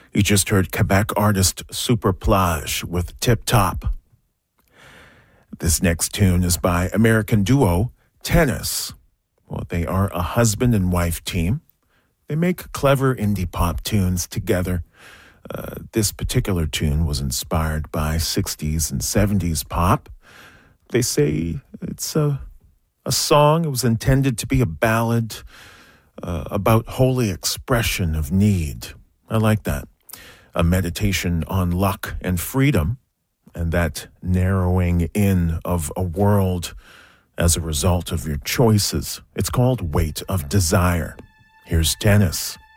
You just heard Quebec artist Superplage with Tip Top. This next tune is by American duo Tennis. Well, they are a husband and wife team. They make clever indie pop tunes together. This particular tune was inspired by 60s and 70s pop. They say it's a song. It was intended to be a ballad about holy expression of need. I like that. A meditation on luck and freedom, and that narrowing in of a world as a result of your choices. It's called Weight of Desire. Here's Tennis.